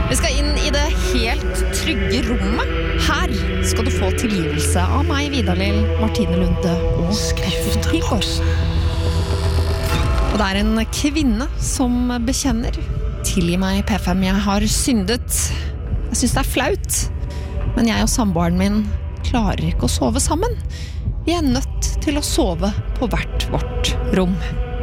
Vi skal inn i det helt trygge rommet. Her skal du få tilgivelse av meg, Vidar-Lill, Martine Lunde og Krefter Pilgaard. Og det en kvinne som bekjenner. Tilgi meg, P5, jeg har syndet. Jeg synes det flaut. Men jeg og samboeren min klarer ikke å sove sammen. Vi nødt til å sove på hvert vårt rom.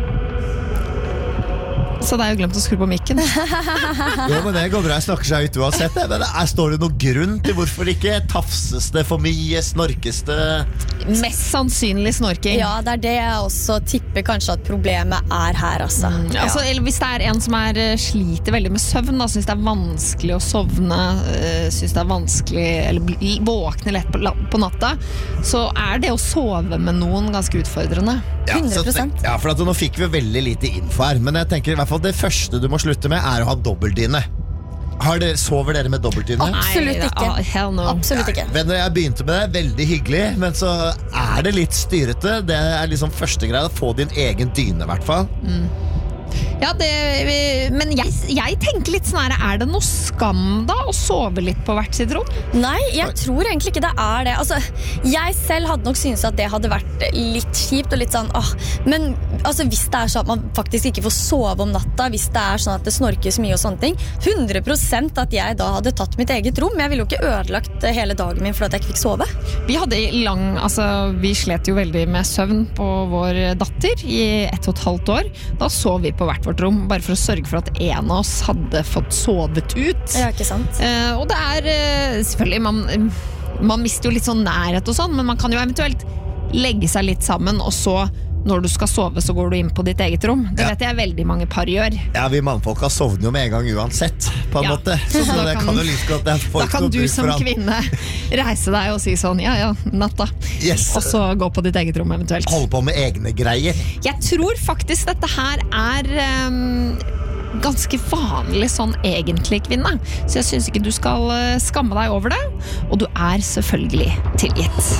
Så det jo glemt å skru på mikken. Jo, men det går bra, jeg snakker seg ut uansett det. Men står det noen grunn til hvorfor ikke tafses det for mye, snorkes det? Mest sannsynlig snorking. Ja, det det jeg også tipper kanskje at problemet her, altså. Altså, eller hvis det en som sliter veldig med søvn, da, synes det vanskelig å sovne, synes det vanskelig, eller våkne lett på natta, så det å sove med noen ganske utfordrende. Ja, 100%. Ja, for at nå fikk vi veldig lite info her. Men jeg tenker i hvert fall det første du må slutte med å ha dobbeltdyne. Sover dere med dobbeltdyne? Absolutt ikke. Hell no. Absolutt ikke. Venner, jeg begynte med det, veldig hyggelig. Men så det litt styrete. Det liksom første greia, å få din egen dyne i hvert fall. Ja, men jeg tenker litt sånn her, det noe skam da å sove litt på hvert sitt rom? Nei, jeg tror egentlig ikke det det. Altså, jeg selv hadde nok syntes at det hadde vært litt kjipt og litt sånn, men altså, hvis det sånn at man faktisk ikke får sove om natta, hvis det sånn at det snorkes mye og sånne ting, 100% at jeg da hadde tatt mitt eget rom. Jeg ville jo ikke ødelagt hele dagen min for at jeg ikke fikk sove. Vi slet jo veldig med søvn på vår datter i 1,5 år. Da sov vi på hvert vårt rom, bare for å sørge for at en av oss hadde fått sovet ut. Ja, ikke sant? Og det selvfølgelig, man mister jo litt sånn nærhet og sånn, men man kan jo eventuelt legge seg litt sammen, og så når du skal sove, så går du inn på ditt eget rom. Det vet jeg veldig mange par gjør. Ja, vi mannfolka sovner jo med en gang uansett, på en måte. Så det kan jo lyst godt det da kan du som kvinne reise deg og si sånn, ja, natta. Yes. Og så gå på ditt eget rom eventuelt. Holde på med egne greier. Jeg tror faktisk dette her ganske vanlig sånn egentlig, kvinne. Så jeg synes ikke du skal skamme deg over det. Og du selvfølgelig tilgitt.